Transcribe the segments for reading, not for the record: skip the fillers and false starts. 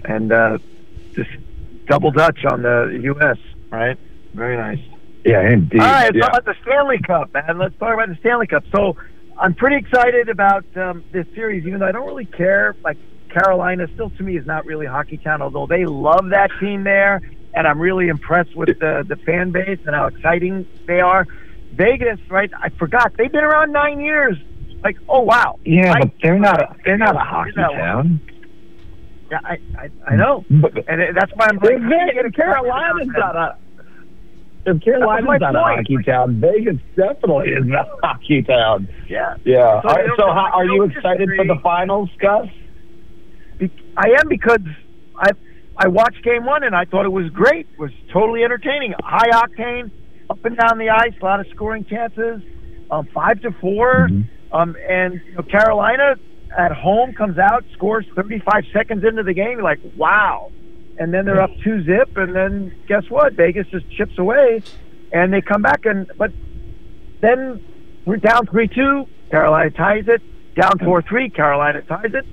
and just double Dutch on the U.S., right? Very nice. Yeah, indeed. All right, let's yeah. talk about the Stanley Cup, man. Let's talk about the Stanley Cup. So I'm pretty excited about this series, even though I don't really care. Like, Carolina still, to me, is not really Hockey Town, although they love that team there, and I'm really impressed with the fan base and how exciting they are. Vegas, right? I forgot. They've been around 9 years. Like, oh, wow. Yeah, but they're not a hockey town. Yeah, I know. And that's why I'm like, Carolina's not a... If Carolina's not a hockey town, Vegas definitely is not a hockey town. Yeah. Yeah. So are you excited for the finals, Gus? I am, because I watched Game 1 and I thought it was great. It was totally entertaining. High octane, up and down the ice, a lot of scoring chances. 5-4. And Carolina at home comes out, scores 35 seconds into the game. You're like, wow. And then they're up 2-0, and then guess what? Vegas just chips away, and they come back. But then we're down 3-2. Carolina ties it. Down 4-3. Carolina ties it.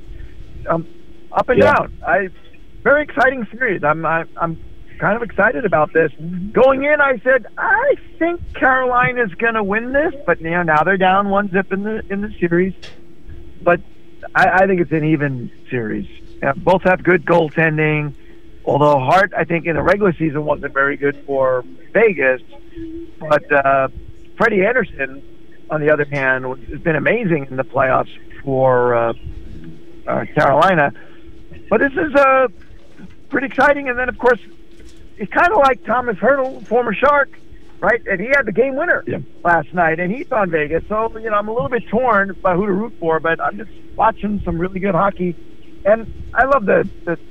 Up and down. Very exciting series. I'm kind of excited about this. Going in, I said I think Carolina's going to win this, but now they're down 1-0 in the series. But I think it's an even series. Both have good goaltending. Although Hart, I think, in the regular season wasn't very good for Vegas. But Freddie Anderson, on the other hand, has been amazing in the playoffs for Carolina. But this is pretty exciting. And then, of course, it's kind of like Thomas Hertl, former Shark, right? And he had the game winner last night, and he's on Vegas. So, I'm a little bit torn about who to root for, but I'm just watching some really good hockey. And I love the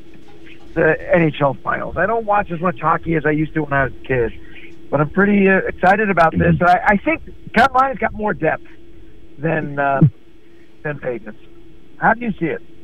NHL finals. I don't watch as much hockey as I used to when I was a kid, but I'm pretty excited about this. I think Carolina's got more depth than Vegas. How do you see it?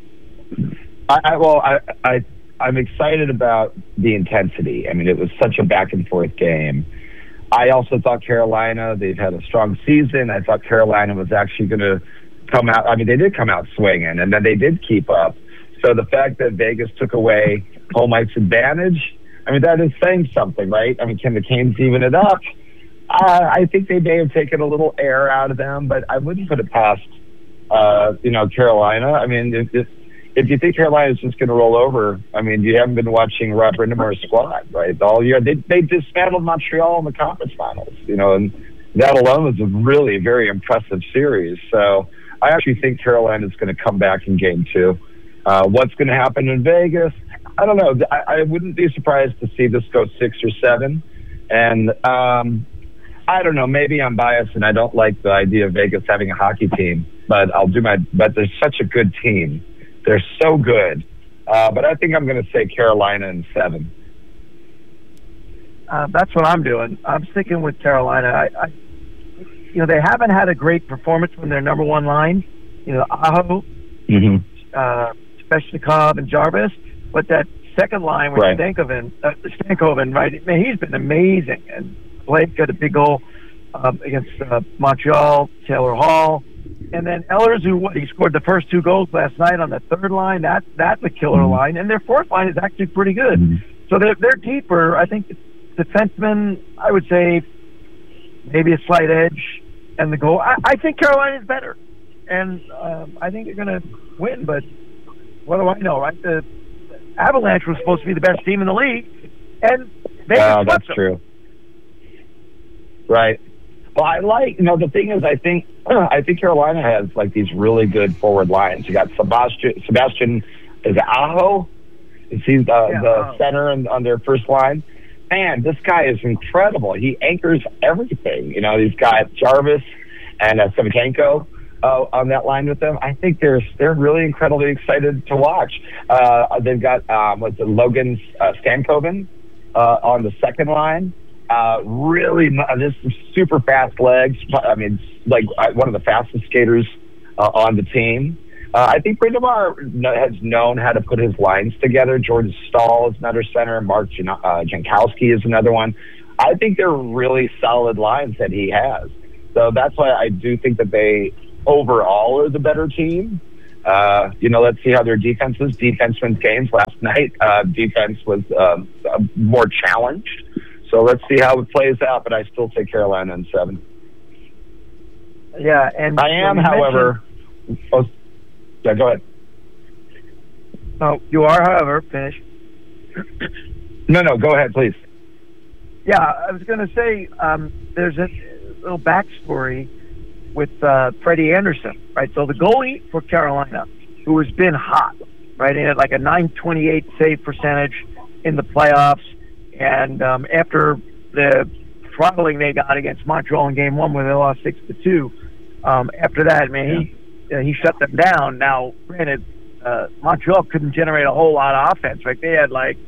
I'm excited about the intensity. I mean, it was such a back and forth game. I also thought Carolina, they've had a strong season. I thought Carolina was actually going to come out. I mean, they did come out swinging, and then they did keep up. So the fact that Vegas took away home ice advantage, I mean, that is saying something, right? I mean, can the Canes even it up? I think they may have taken a little air out of them, but I wouldn't put it past, Carolina. I mean, if you think Carolina is just going to roll over, I mean, you haven't been watching Rob Brindamore's squad, right? All year, they dismantled Montreal in the conference finals, and that alone was a really very impressive series. So I actually think Carolina is going to come back in Game 2. What's going to happen in Vegas? I don't know. I wouldn't be surprised to see this go 6 or 7. And I don't know. Maybe I'm biased and I don't like the idea of Vegas having a hockey team, but but they're such a good team. They're so good. But I think I'm going to say Carolina in 7. That's what I'm doing. I'm sticking with Carolina. They haven't had a great performance from their number one line. Aho, Svechnikov, and Jarvis. But that second line with Stankoven, right? I mean, he's been amazing. And Blake got a big goal against Montreal, Taylor Hall. And then Ehlers, he scored the first 2 goals last night on the third line. That's a killer line. And their fourth line is actually pretty good. So they're deeper. I think defensemen, I would say, maybe a slight edge. And the goal, I think Carolina's better. And I think they're going to win. But what do I know, right? The Avalanche was supposed to be the best team in the league. And that's true. Right. Well, the thing is, I think Carolina has like these really good forward lines. You got Sebastian is it Aho? Is he the center on their first line? Man, this guy is incredible. He anchors everything. He's got Jarvis and Sevchenko on that line with them. I think they're really incredibly excited to watch. They've got Logan Stankoven on the second line. Really, just super fast legs. I mean, like one of the fastest skaters on the team. I think Brindamore has known how to put his lines together. Jordan Stahl is another center. Mark Jankowski is another one. I think they're really solid lines that he has. So that's why I do think that they overall are the better team. Let's see how their defense is. Defense wins games. Last night, defense was more challenged. So let's see how it plays out, but I still take Carolina in 7. Yeah, and I am, however... go ahead. No, you are, however, finish. No, go ahead, please. Yeah, I was going to say there's a little backstory with Freddie Anderson, right? So the goalie for Carolina, who has been hot, right? He had like a .928 save percentage in the playoffs. And after the throttling they got against Montreal in Game 1 where they lost 6-2, after that, man, he shut them down. Now, granted, Montreal couldn't generate a whole lot of offense, right? They had like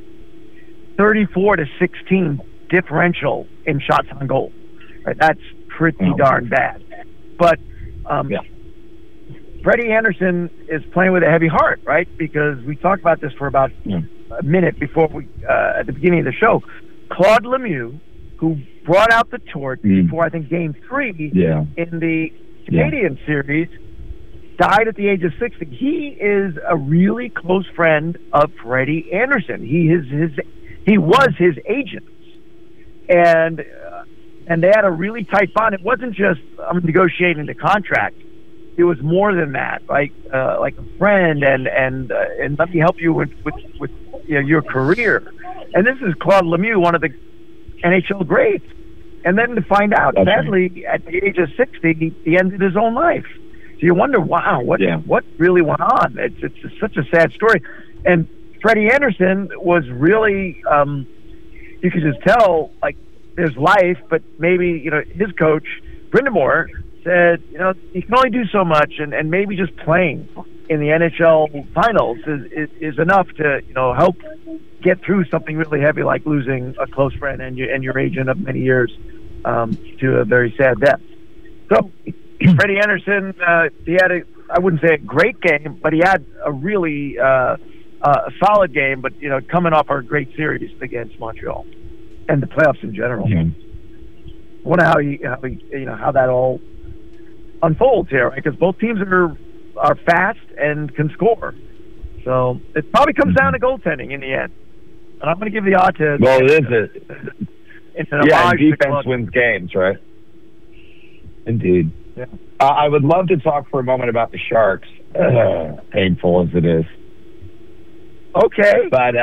34-16 differential in shots on goal. Right? That's pretty darn bad. But Freddie Anderson is playing with a heavy heart, right? Because we talked about this for about a minute before at the beginning of the show. Claude Lemieux, who brought out the torch before, I think, Game 3 in the Canadian series, died at the age of 60. He is a really close friend of Freddie Anderson. He was his agent. And they had a really tight bond. It wasn't just negotiating the contract. It was more than that, like a friend, and let me help you with your career. And this is Claude Lemieux, one of the NHL greats. And then to find out, sadly, at the age of 60, he ended his own life. So you wonder, wow, what really went on? It's such a sad story. And Freddie Anderson was really, you could just tell, like, there's life, but maybe, his coach, Brind'Amour, said, you can only do so much, and maybe just playing in the NHL finals is enough to, help get through something really heavy like losing a close friend and your agent of many years to a very sad death. So Freddie Anderson, he had I wouldn't say a great game, but he had a really a solid game, but, coming off our great series against Montreal and the playoffs in general. I wonder how that all unfolds here, right? Because both teams are fast and can score. So it probably comes down to goaltending in the end. And I'm going to give the odd to... Well, it is. Defense wins games, right? Indeed. Yeah. I would love to talk for a moment about the Sharks, painful as it is. Okay. But,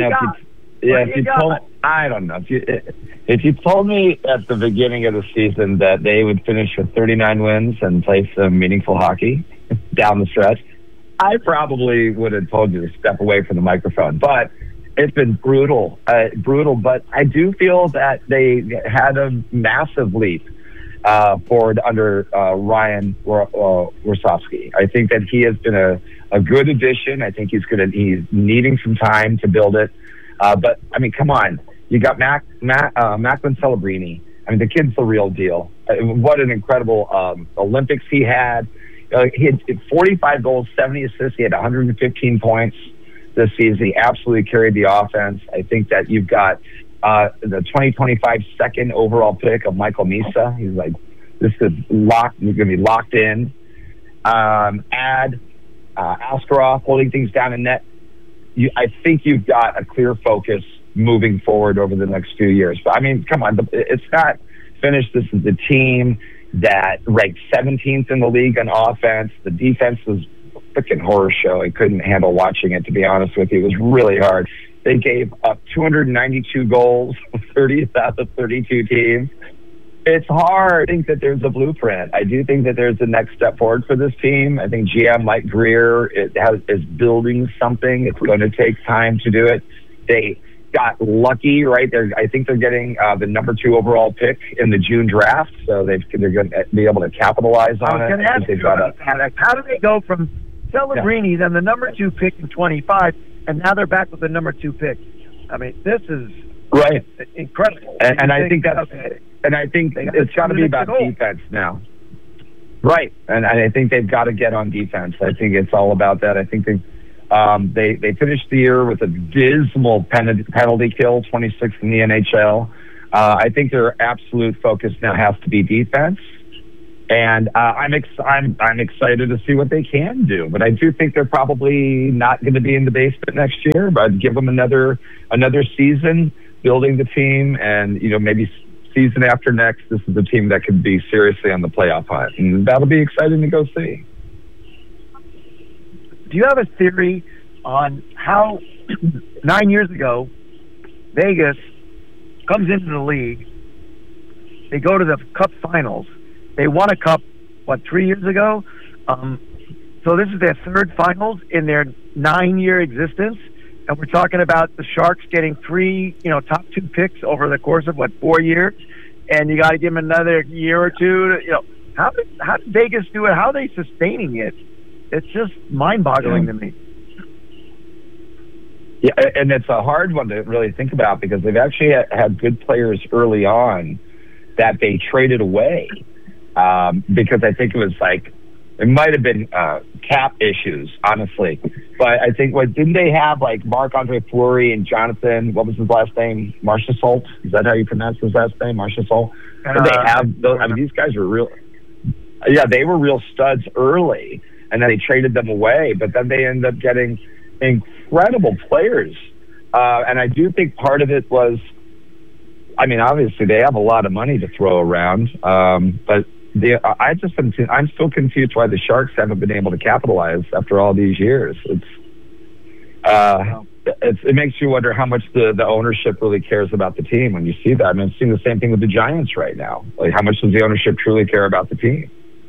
I don't know. If you told me at the beginning of the season that they would finish with 39 wins and play some meaningful hockey down the stretch, I probably would have told you to step away from the microphone. But it's been brutal. But I do feel that they had a massive leap forward under Ryan Warsofsky. I think that he has been a good addition. I think he's needing some time to build it. But I mean, come on. You got Macklin Celebrini. I mean, the kid's the real deal. What an incredible Olympics he had. He had 45 goals, 70 assists. He had 115 points this season. He absolutely carried the offense. I think that you've got the 2025 second overall pick of Michael Misa. He's like, this is locked. He's going to be locked in. Add Askarov holding things down in net. I think you've got a clear focus moving forward over the next few years. But I mean, come on, it's not finished. This is the team that ranked 17th in the league on offense. The defense was a freaking horror show. I couldn't handle watching it, to be honest with you. It was really hard. They gave up 292 goals, 30th out of 32 teams. It's hard. I think that there's a blueprint. I do think that there's the next step forward for this team. I think GM Mike Greer is building something. It's going to take time to do it. They got lucky, right? I think they're getting the number 2 overall pick in the June draft, so they're going to be able to capitalize on it. I was going to ask you, how do they go from Celebrini, then the number 2 pick in 25, and now they're back with the number 2 pick? I mean, this is incredible. And I think that's and I think it's got to be about defense now. Right. And I think they've got to get on defense. I think it's all about that. I think they finished the year with a dismal penalty kill, 26th in the NHL. I think their absolute focus now has to be defense. And I'm excited to see what they can do. But I do think they're probably not going to be in the basement next year. But I'd give them another season building the team, and maybe season after next, this is a team that could be seriously on the playoff hunt, and that'll be exciting to go see. Do you have a theory on how 9 years ago Vegas comes into the league? They go to the Cup Finals. They won a Cup, 3 years ago? So this is their third Finals in their 9-year existence. And we're talking about the Sharks getting 3, top 2 picks over the course of, 4 years? And you got to give them another year or two. How did Vegas do it? How are they sustaining it? It's just mind-boggling to me. Yeah, and it's a hard one to really think about because they've actually had good players early on that they traded away because I think it might have been cap issues, honestly. But I think, didn't they have Marc-Andre Fleury and Jonathan, what was his last name? Marchessault? Is that how you pronounce his last name? Marchessault? They have those, these guys were real. Yeah, they were real studs early, and then they traded them away. But then they ended up getting incredible players. And I do think part of it was, obviously they have a lot of money to throw around, but I'm still confused why the Sharks haven't been able to capitalize after all these years. It makes you wonder how much the ownership really cares about the team when you see that. I'm seeing the same thing with the Giants right now. How much does the ownership truly care about the team?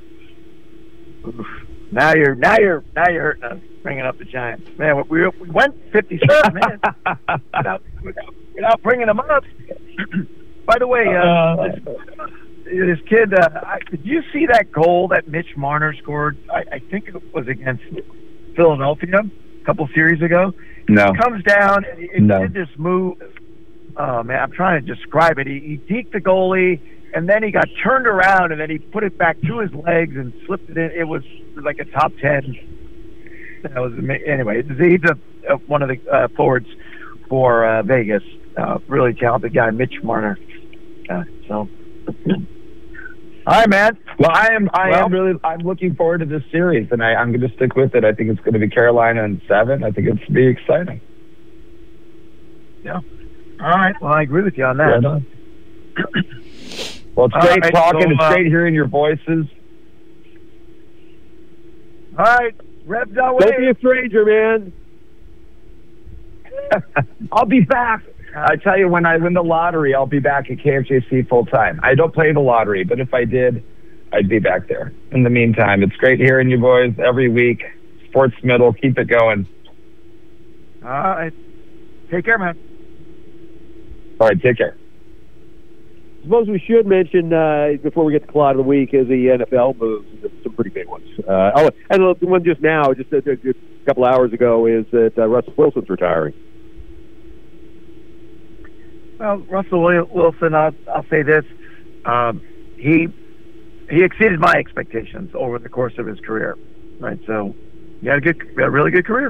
Now you're hurting us, bringing up the Giants. Man, we went 57 minutes without bringing them up. By the way, this kid, did you see that goal that Mitch Marner scored? I think it was against Philadelphia a couple series ago. No. He comes down and he did this move. Oh, man, I'm trying to describe it. He deked the goalie, and then he got turned around, and then he put it back to his legs and slipped it in. It was like a top 10. That was anyway. He's one of the forwards for Vegas. Really talented guy, Mitch Marner. All right, man. Well, I'm looking forward to this series, and I'm going to stick with it. I think it's going to be Carolina in 7. I think it's going to be exciting. Yeah. All right. Well, I agree with you on that. Well, it's great talking. It's great hearing your voices. All right. Revs away. Don't be a stranger, man. I'll be back. I tell you, when I win the lottery, I'll be back at KFJC full time. I don't play the lottery, but if I did, I'd be back there. In the meantime, it's great hearing you boys every week. Sports Middle, keep it going. All right. Take care, man. All right, take care. I suppose we should mention, before we get to Clod of the Week, is the NFL moves, some pretty big ones. And the one just now, just a couple hours ago, is that Russell Wilson's retiring. Well, Russell Wilson, I'll say this. He exceeded my expectations over the course of his career. Right, so he had a really good career.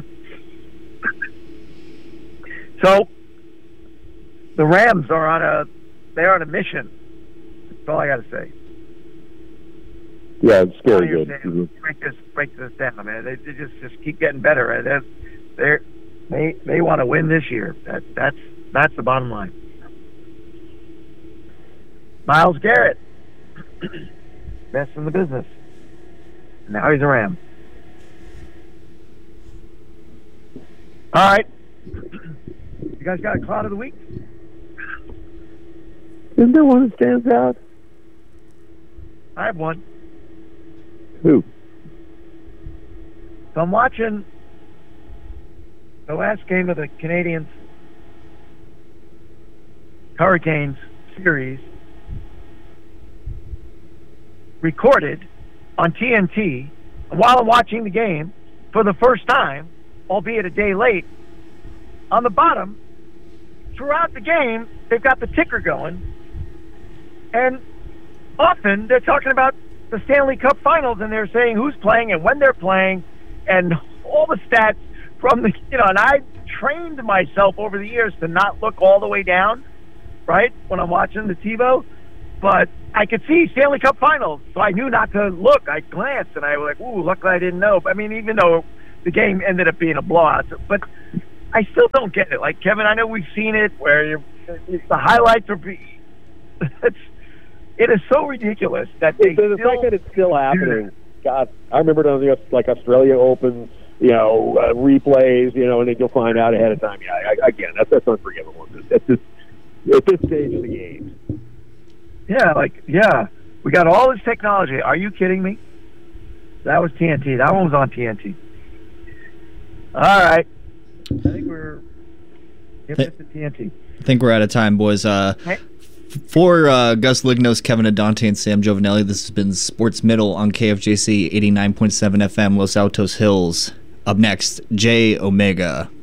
So the Rams are on a mission. That's all I got to say. Yeah, it's scary good. Mm-hmm. Break this down, man. They just keep getting better. They want to win this year. That's the bottom line. Myles Garrett, best in the business. Now he's a Ram. All right. You guys got a Cloud of the Week? Isn't there one that stands out? I have one. Who? So I'm watching the last game of the Canadians Hurricanes series, recorded on TNT while I'm watching the game for the first time, albeit a day late. On the bottom, throughout the game, they've got the ticker going, and often they're talking about the Stanley Cup Finals, and they're saying who's playing and when they're playing, and all the stats from the, and I trained myself over the years to not look all the way down, right, when I'm watching the TiVo. But I could see Stanley Cup Finals, so I knew not to look. I glanced, and I was like, "Ooh, luckily I didn't know." I mean, even though the game ended up being a blowout, but I still don't get it. Like, Kevin, I know we've seen it where the highlights are. It is so ridiculous that the fact that it's still happening. God, I remember it on the Australia Open, replays, and then you'll find out ahead of time. Yeah, again, that's unforgivable. At this stage of the game. Yeah, we got all this technology. Are you kidding me? That was TNT. That one was on TNT. All right. I think we're giving it to TNT. I think we're out of time, boys. For Gus Lignos, Kevin Adante, and Sam Giovanelli, this has been Sports Middle on KFJC 89.7 FM, Los Altos Hills. Up next, J Omega.